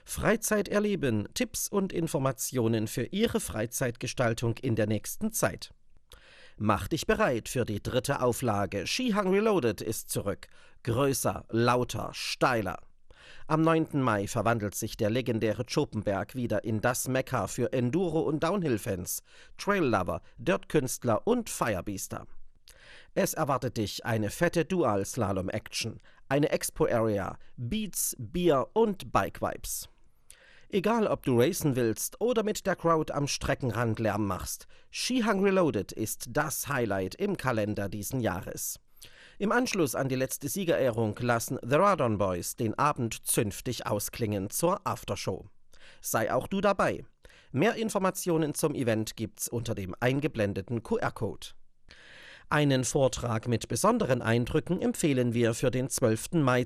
Freizeit erleben, Tipps und Informationen für Ihre Freizeitgestaltung in der nächsten Zeit. Mach dich bereit für die 3. Auflage. Skihang Reloaded ist zurück. Größer, lauter, steiler. Am 9. Mai verwandelt sich der legendäre Tschopenberg wieder in das Mekka für Enduro- und Downhill-Fans, Trail-Lover, Dirt-Künstler und Firebeaster. Es erwartet dich eine fette Dual-Slalom-Action, eine Expo-Area, Beats, Bier und Bike-Vibes. Egal, ob du racen willst oder mit der Crowd am Streckenrand Lärm machst, Skihang Reloaded ist das Highlight im Kalender diesen Jahres. Im Anschluss an die letzte Siegerehrung lassen The Radon Boys den Abend zünftig ausklingen zur Aftershow. Sei auch du dabei. Mehr Informationen zum Event gibt's unter dem eingeblendeten QR-Code. Einen Vortrag mit besonderen Eindrücken empfehlen wir für den 12. Mai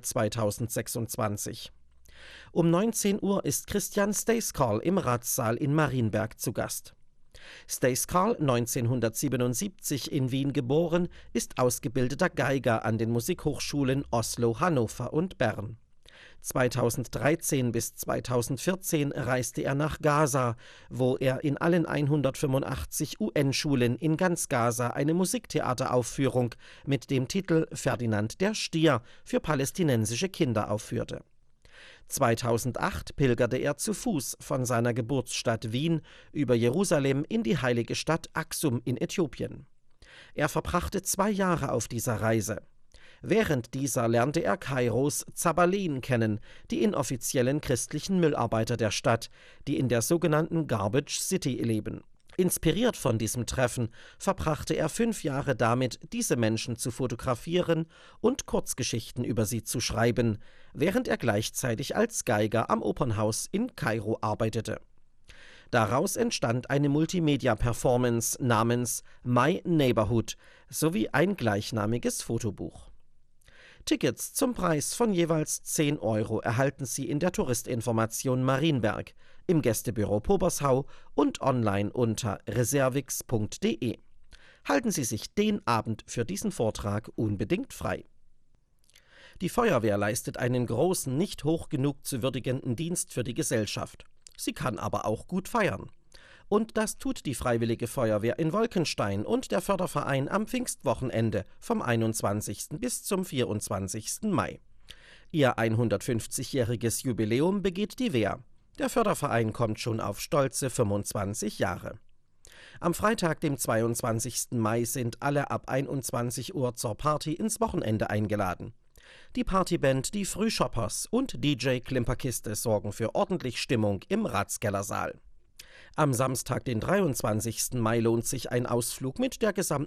2026. Um 19 Uhr ist Christian Stejskal im Ratssaal in Marienberg zu Gast. Stejskal, 1977 in Wien geboren, ist ausgebildeter Geiger an den Musikhochschulen Oslo, Hannover und Bern. 2013 bis 2014 reiste er nach Gaza, wo er in allen 185 UN-Schulen in ganz Gaza eine Musiktheateraufführung mit dem Titel Ferdinand der Stier für palästinensische Kinder aufführte. 2008 pilgerte er zu Fuß von seiner Geburtsstadt Wien über Jerusalem in die heilige Stadt Aksum in Äthiopien. Er verbrachte 2 Jahre auf dieser Reise. Während dieser lernte er Kairos Zabalen kennen, die inoffiziellen christlichen Müllarbeiter der Stadt, die in der sogenannten Garbage City leben. Inspiriert von diesem Treffen verbrachte er 5 Jahre damit, diese Menschen zu fotografieren und Kurzgeschichten über sie zu schreiben, während er gleichzeitig als Geiger am Opernhaus in Kairo arbeitete. Daraus entstand eine Multimedia-Performance namens My Neighborhood sowie ein gleichnamiges Fotobuch. Tickets zum Preis von jeweils 10 € erhalten Sie in der Touristinformation Marienberg, im Gästebüro Pobershau und online unter reservix.de. Halten Sie sich den Abend für diesen Vortrag unbedingt frei. Die Feuerwehr leistet einen großen, nicht hoch genug zu würdigenden Dienst für die Gesellschaft. Sie kann aber auch gut feiern. Und das tut die Freiwillige Feuerwehr in Wolkenstein und der Förderverein am Pfingstwochenende vom 21. bis zum 24. Mai. Ihr 150-jähriges Jubiläum begeht die Wehr. Der Förderverein kommt schon auf stolze 25 Jahre. Am Freitag, dem 22. Mai, sind alle ab 21 Uhr zur Party ins Wochenende eingeladen. Die Partyband Die Frühschoppers und DJ Klimperkiste sorgen für ordentlich Stimmung im Ratskellersaal. Am Samstag, den 23. Mai, lohnt sich ein Ausflug mit der gesamten